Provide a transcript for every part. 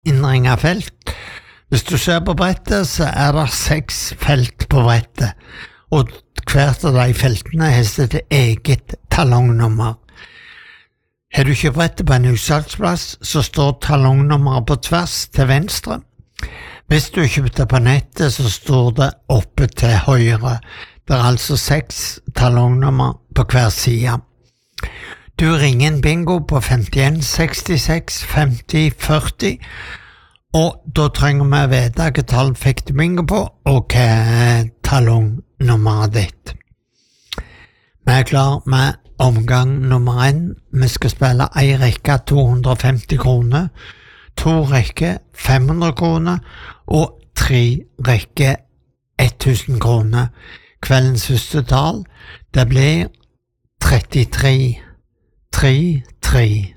innringet felt. Hvis du ser på brettet, så det 6 felt på brettet, og hvert av de feltene har sitt eget talongnummer. Har du ikke brettet på en utsalgsplass, så står talongnummeret på tvers til venstre. Hvis du kjøpte på nettet, så står det oppe til høyre. Det altså 6 talongnummer på hver side. Du ringer en bingo på 51 66 50 40, og da trenger vi å vite hvilket tall fikk du bingo på, og hva talongnummeret ditt. Vi klar med omgang nummer 1. Vi skal spille en rekke 250 kroner, 2 rekker 500 kroner, og 3 rekker 1000 kroner. Kveldens første tall, det blir 33, 3, 3.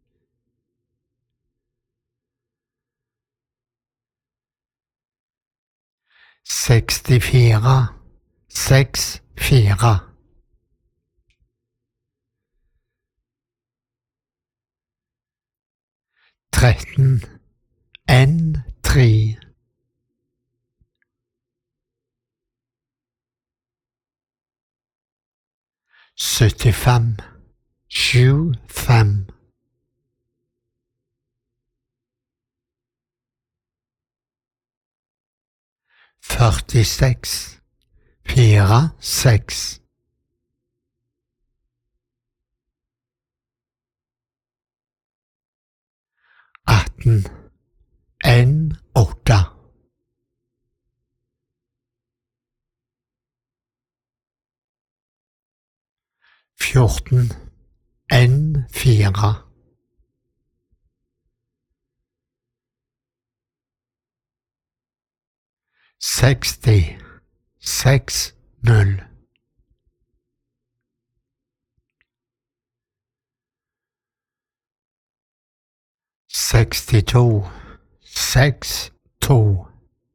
64, 6, 4. 13, 1, 3. 75, 7, 5. 46, 4, 6. 18, 1, 8. 14, 1, 4. 60, 6, 0. 62, 6, 2.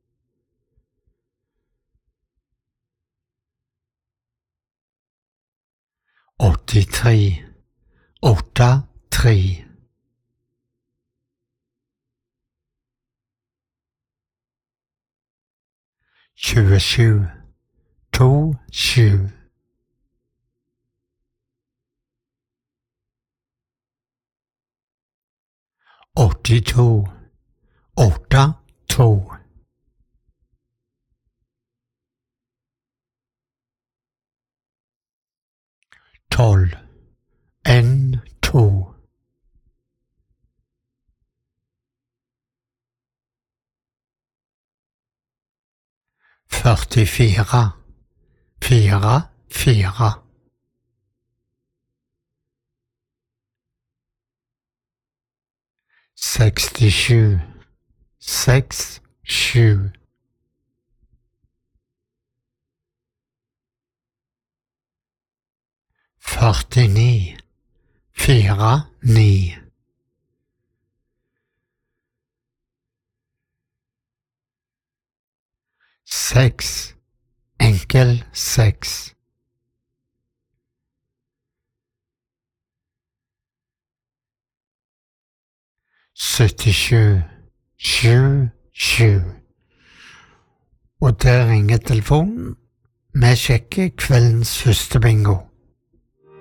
83, 8, 3. 27, 2, 7. 82, 8, 2. 12, 1, 2. 44, 4, 4. 67, 6, 7. 49, 4, 9. 6, enkel 6. 77, 7, 7. Og der ringer telefonen. Vi sjekker kveldens første bingo.